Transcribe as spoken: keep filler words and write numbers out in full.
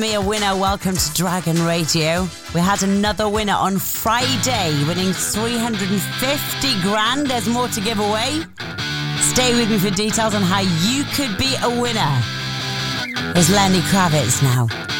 Me a winner. Welcome to Dragon Radio. We had another winner on Friday, winning three hundred fifty grand. There's more to give away. Stay with me for details on how you could be a winner. There's Lenny Kravitz now.